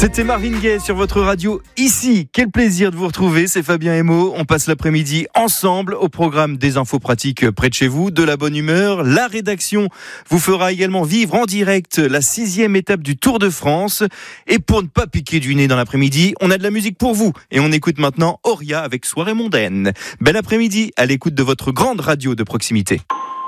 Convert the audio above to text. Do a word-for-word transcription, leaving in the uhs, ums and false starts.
C'était Marvin Gaye sur votre radio ici. Quel plaisir de vous retrouver, c'est Fabien Emo. On passe l'après-midi ensemble au programme des infos pratiques près de chez vous, de la bonne humeur. La rédaction vous fera également vivre en direct la sixième étape du Tour de France. Et pour ne pas piquer du nez dans l'après-midi, on a de la musique pour vous. Et on écoute maintenant Auria avec Soirée mondaine. Bel après-midi à l'écoute de votre grande radio de proximité.